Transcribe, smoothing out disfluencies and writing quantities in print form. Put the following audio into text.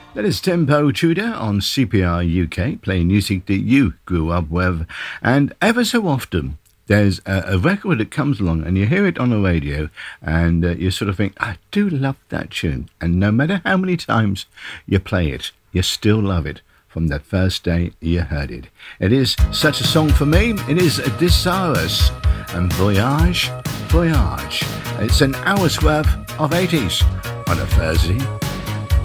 That is Tempo Tudor on CPR UK, playing music that you grew up with. And ever so often, there's a record that comes along and you hear it on the radio and you sort of think, I do love that tune. And no matter how many times you play it, you still love it from the first day you heard it. It is such a song for me. It is Desirous and Voyage, Voyage. It's an hour's worth of 80s on a Thursday